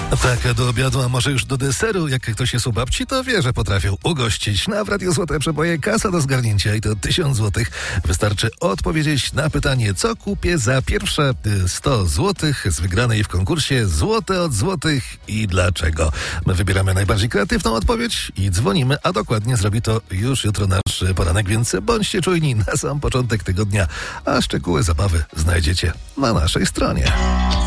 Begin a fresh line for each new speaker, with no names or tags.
Tak, do obiadu, a może już do deseru, jak ktoś jest u babci, to wie, że potrafią ugościć. Na w Radio Złote Przeboje kasa do zgarnięcia i to 1000 złotych. Wystarczy odpowiedzieć na pytanie, co kupię za pierwsze 100 złotych z wygranej w konkursie Złote od Złotych i dlaczego. My wybieramy najbardziej kreatywną odpowiedź i dzwonimy, a dokładnie zrobi to już jutro nasz poranek, więc bądźcie czujni na sam początek tygodnia, a szczegóły zabawy znajdziecie na naszej stronie.